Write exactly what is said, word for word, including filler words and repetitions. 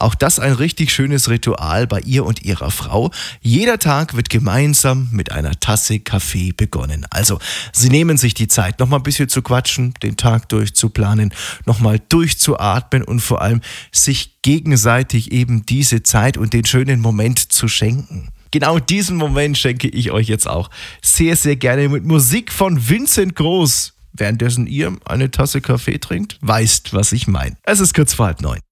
Auch das ein richtig schönes Ritual bei ihr und ihrer Frau. Jeder Tag wird gemeinsam mit einer Tasse Kaffee begonnen. Also sie nehmen sich die Zeit, nochmal ein bisschen zu quatschen, den Tag durchzuplanen, nochmal durchzuatmen und vor allem sich gegenseitig eben diese Zeit und den schönen Moment zu schenken. Genau diesen Moment schenke ich euch jetzt auch sehr, sehr gerne mit Musik von Vincent Groß. Währenddessen ihr eine Tasse Kaffee trinkt, weißt, was ich meine. Es ist kurz vor halb neun.